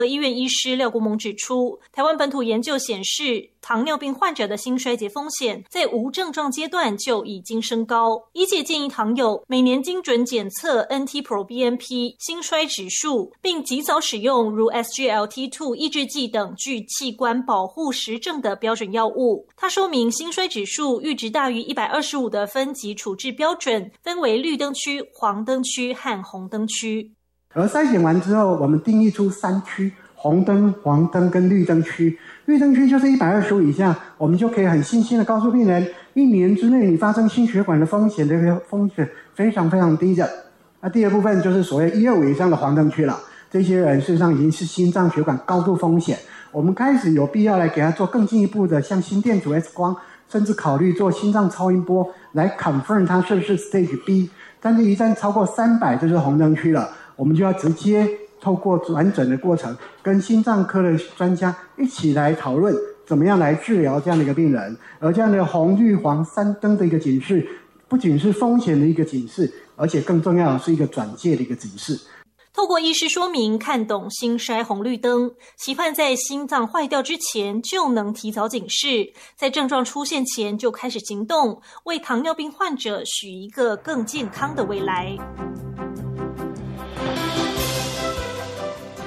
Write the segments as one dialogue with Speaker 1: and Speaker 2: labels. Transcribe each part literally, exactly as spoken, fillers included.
Speaker 1: 医院医师廖国蒙指出，台湾本土研究显示，糖尿病患者的心衰竭风险在无症状阶段就已经升高。医界建议糖友每年精准检测 N T Pro B N P 心衰指数，并及早使用如 S G L T 二 抑制剂等具器官保护实证的标准药物。他说明，心衰指数阈值大于一百二十五的分级处置标准分为绿灯区、黄灯区和红灯区。
Speaker 2: 而筛选完之后，我们定义出三区：红灯、黄灯跟绿灯区。绿灯区就是一百二十五以下，我们就可以很信心的告诉病人，一年之内你发生心血管的风险，这个风险非常非常低的。那第二部分就是所谓一二五以上的黄灯区了，这些人事实上已经是心脏血管高度风险，我们开始有必要来给他做更进一步的，像心电图 X 光，甚至考虑做心脏超音波来 confirm 它是不是 stage B。但是一旦超过三百，就是红灯区了。我们就要直接透过转诊的过程，跟心脏科的专家一起来讨论怎么样来治疗这样的一个病人。而这样的红绿黄三灯的一个警示，不仅是风险的一个警示，而且更重要的是一个转介的一个警示。
Speaker 1: 透过医师说明，看懂心衰红绿灯，期盼在心脏坏掉之前就能提早警示，在症状出现前就开始行动，为糖尿病患者许一个更健康的未来。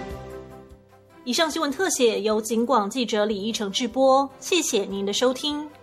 Speaker 1: 以上新闻特写由警广记者李依成制播，谢谢您的收听。